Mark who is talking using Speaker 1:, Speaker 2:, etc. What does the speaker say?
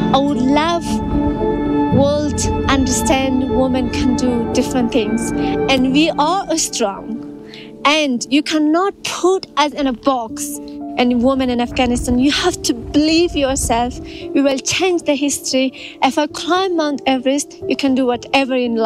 Speaker 1: I would love world to understand women can do different things, and we are strong. And you cannot put us in a box. And women in Afghanistan, you have to believe yourself. We will change the history. If I climb Mount Everest, you can do whatever in life.